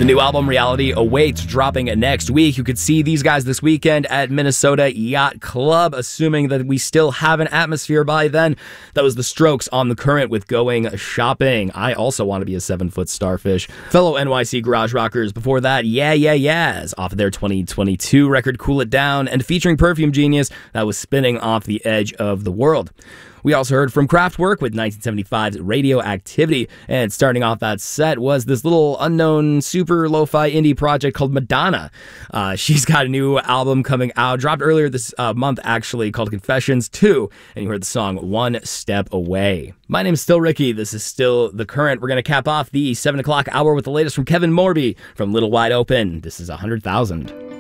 The new album Reality awaits, dropping next week. You could see these guys this weekend at Minnesota Yacht Club, assuming that we still have an atmosphere by then. That was The Strokes on The Current with Going Shopping. I also want to be a 7-foot starfish. Fellow NYC garage rockers before that, Yeah Yeah Yeahs, off of their 2022 record Cool It Down, and featuring Perfume Genius, that was Spinning Off the Edge of the World. We also heard from Kraftwerk with 1975's Radioactivity, and starting off that set was this little unknown super lo-fi indie project called Madonna. She's got a new album coming out, dropped earlier this month actually, called Confessions 2, and you heard the song One Step Away. My name's still Ricky. This is still The Current. We're going to cap off the 7 o'clock hour with the latest from Kevin Morby from Little Wide Open. This is 100,000.